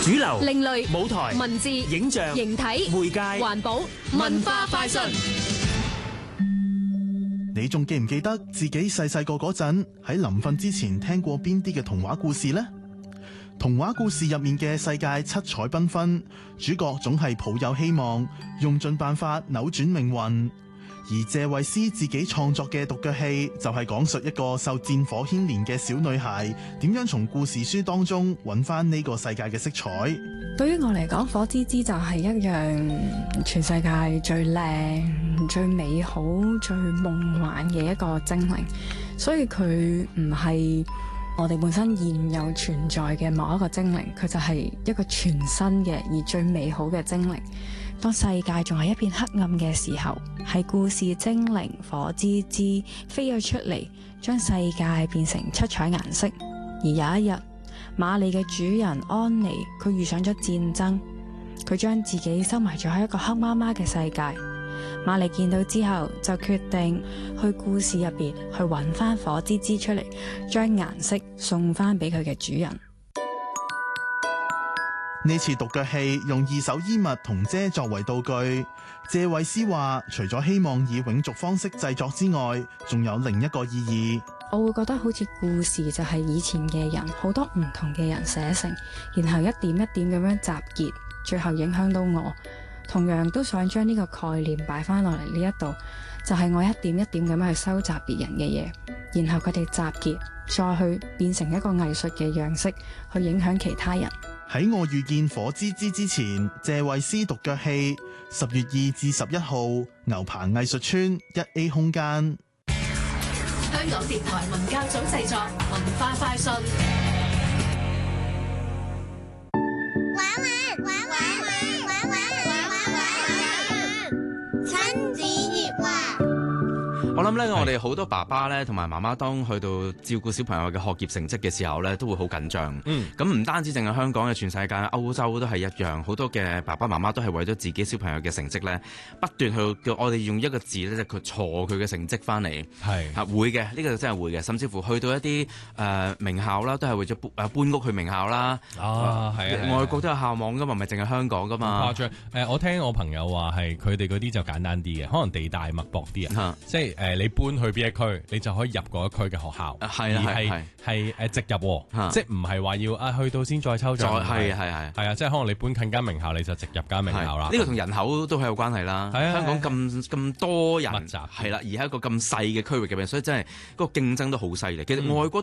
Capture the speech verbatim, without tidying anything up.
主流、 另類舞台、 文字、 影像、 形體、 媒介、 環保、文化快訊。 你仲記唔記得自己細細個嗰陣喺臨瞓之前聽過邊啲嘅童話故事呢？童話故事入面嘅世界七彩繽紛，主角總係抱有希望，用盡辦法扭轉命運。而謝慧思自己創作嘅獨腳戲就係講述一個受戰火牽連嘅小女孩點樣從故事書當中揾翻呢個世界嘅色彩。 對於我嚟講，火之之就係一樣全世界最靚、最美好、最夢幻嘅一個精靈，所以佢唔係我哋本身現有存在嘅某一個精靈，佢就係一個全新嘅而最美好嘅精靈。當世界仲係一片黑暗嘅時候，係故事精靈火之之飛咗出嚟，將世界變成七彩顏色。而有一日，瑪莉嘅主人安妮，佢遇上咗戰爭，佢將自己收埋咗喺一個黑媽媽嘅世界。瑪莉見到之後，就決定去故事入邊去揾翻火之之出嚟，將顏色送翻俾佢嘅主人。 呢次獨腳戲用二手衣物同遮作為道具。謝慧思話，除咗希望以永續方式製作之外，仲有另一個意義。 我會覺得好似故事就係以前嘅人，好多唔同嘅人寫成，然後一點一點咁樣集結，最後影響到我。同樣都想將呢個概念擺翻落嚟呢一度，就係我一點一點咁樣去收集別人嘅嘢，然後佢哋集結，再去變成一個藝術嘅樣式，去影響其他人。 喺我遇見火之之之前，謝慧思獨腳戲十月二至十一號牛棚藝術村一 A 空間。 香港電台文教組製作文化快訊。 玩玩玩玩玩玩玩玩玩，親子熱話。 我諗咧，我哋好多爸爸咧，同埋媽媽當去到照顧小朋友嘅學業成績嘅時候咧，都會好緊張。嗯，咁唔單止淨係香港嘅，全世界歐洲都係一樣，好多嘅爸爸媽媽都係為咗自己小朋友嘅成績咧，不斷去叫我哋用一個字咧，即係佢挫佢嘅成績翻嚟。係嚇會嘅，呢、這個真係會嘅，甚至乎去到一啲誒、呃、名校啦，都係為咗搬誒搬屋去名校啦。 啊，係啊， 外國都有校網噶嘛，唔係淨係香港噶嘛。誇張誒，我聽我朋友話係佢哋嗰啲就簡單啲嘅，可能地大物博啲啊，即係誒。呃你搬去邊一區，你就可以入嗰一區嘅學校，係啊， 係係誒直入，即係唔係話要啊去到先再抽獎， 係係係係啊， 即係可能你搬近間名校，你就直入間名校啦。 呢個同人口都係有關係啦。香港咁咁多人，係啦，而喺一個咁細嘅區域入邊，所以真係嗰個競爭都好犀利。其實外國